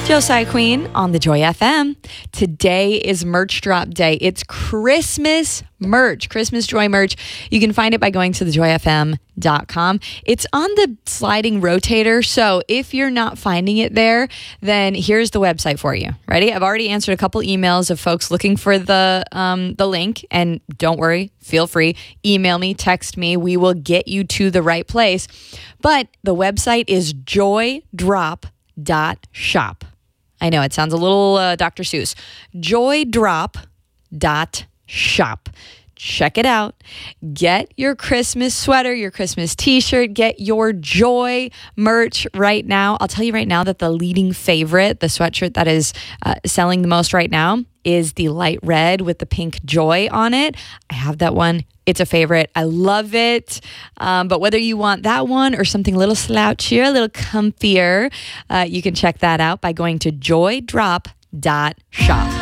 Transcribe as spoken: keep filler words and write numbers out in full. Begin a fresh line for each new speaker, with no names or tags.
Josiah Queen on the Joy F M. Today is merch drop day. It's Christmas merch, Christmas Joy merch. You can find it by going to the joy f m dot com. It's on the sliding rotator, so if you're not finding it there, then here's the website for you. Ready? I've already answered a couple emails of folks looking for the um, the link, and don't worry, feel free. Email me, text me. We will get you to the right place. But the website is joy drop dot shop. I know it sounds a little uh, Doctor Seuss. joy drop dot shop. Check it out. Get your Christmas sweater, your Christmas t-shirt, get your Joy merch right now. I'll tell you right now that the leading favorite, the sweatshirt that is uh, selling the most right now, is the light red with the pink Joy on it. I have that one. It's a favorite. I love it. Um, but whether you want that one or something a little slouchier, a little comfier, uh, you can check that out by going to joy drop dot shop.